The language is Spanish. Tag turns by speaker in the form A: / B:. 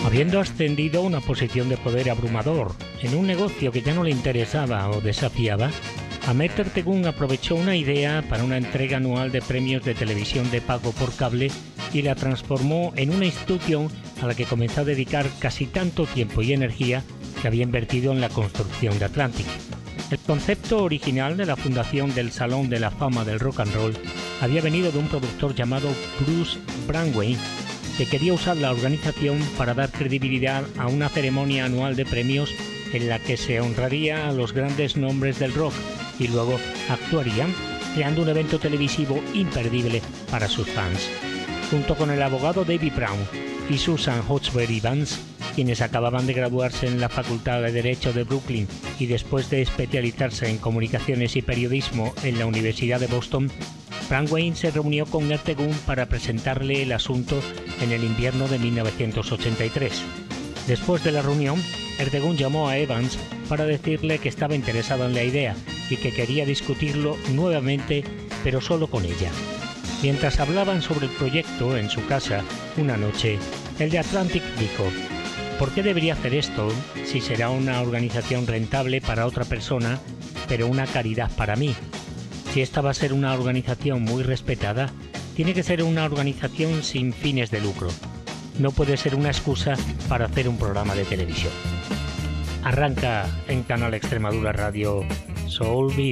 A: Habiendo ascendido a una posición de poder abrumador en un negocio que ya no le interesaba o desafiaba, Ahmet Ertegün aprovechó una idea para una entrega anual de premios de televisión de pago por cable y la transformó en una institución a la que comenzó a dedicar casi tanto tiempo y energía que había invertido en la construcción de Atlantic. El concepto original de la fundación del Salón de la Fama del Rock and Roll había venido de un productor llamado Bruce Brandwein, que quería usar la organización para dar credibilidad a una ceremonia anual de premios en la que se honraría a los grandes nombres del rock y luego actuarían, creando un evento televisivo imperdible para sus fans. Junto con el abogado David Brown y Susan Hawksbury Vance, quienes acababan de graduarse en la Facultad de Derecho de Brooklyn y después de especializarse en comunicaciones y periodismo en la Universidad de Boston, Brandwein se reunió con Ertegün para presentarle el asunto en el invierno de 1983. Después de la reunión, Ertegün llamó a Evans para decirle que estaba interesado en la idea y que quería discutirlo nuevamente, pero solo con ella. Mientras hablaban sobre el proyecto en su casa una noche, el de Atlantic dijo: ¿por qué debería hacer esto si será una organización rentable para otra persona, pero una caridad para mí? Si esta va a ser una organización muy respetada, tiene que ser una organización sin fines de lucro. No puede ser una excusa para hacer un programa de televisión. Arranca en Canal Extremadura Radio Soul Beat.